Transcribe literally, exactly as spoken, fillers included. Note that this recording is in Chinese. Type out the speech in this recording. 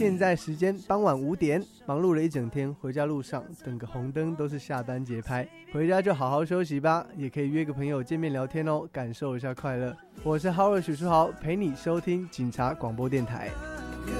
现在时间傍晚五点，忙碌了一整天，回家路上等个红灯都是下班节拍，回家就好好休息吧，也可以约个朋友见面聊天哦，感受一下快乐。我是 Howard 许书豪，陪你收听警察广播电台。